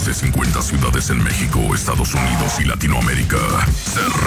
más de 50 ciudades en México, Estados Unidos y Latinoamérica. Se